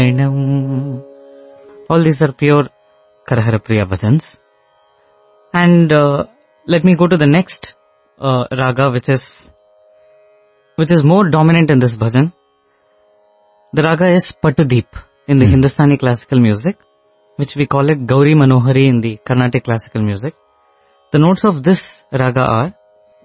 All these are pure Karahara Priya bhajans. And let me go to the next raga, which is more dominant in this bhajan. The raga is Patudeep in the Hindustani classical music, which we call it Gauri Manohari in the Carnatic classical music. The notes of this raga are